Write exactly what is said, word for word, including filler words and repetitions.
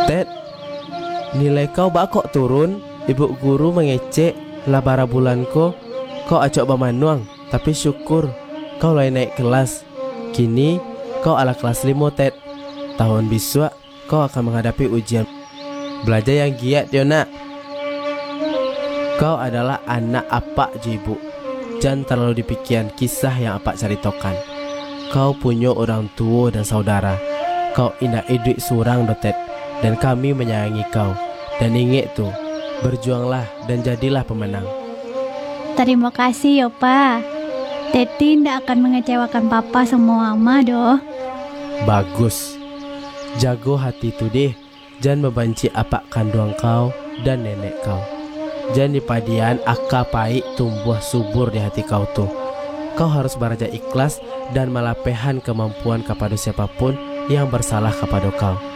Ted, nilai kau bak kok turun? Ibu guru mengecek labara bulanku. Kau acok bamanuang, tapi syukur kau mulai naik kelas. Kini kau ala kelas lima, Ted. Tahun besok kau akan menghadapi ujian. Belajar yang giat, yo nak. Kau adalah anak apak je ibu. Jangan terlalu dipikirkan kisah yang apak ceritakan. Kau punya orang tua dan saudara. Kau indah hidup seorang, Ted. Dan kami menyayangi kau. Dan ingat tuh, berjuanglah dan jadilah pemenang. Terima kasih ya Pak. Teti tidak akan mengecewakan Papa sama Mama doh. Bagus. Jago hati tu deh. Jangan membenci apak kandung kau dan nenek kau. Jangan dipadian akal pahit tumbuh subur di hati kau tuh. Kau harus beraja ikhlas dan melapehan kemampuan kepada siapapun yang bersalah kepada kau.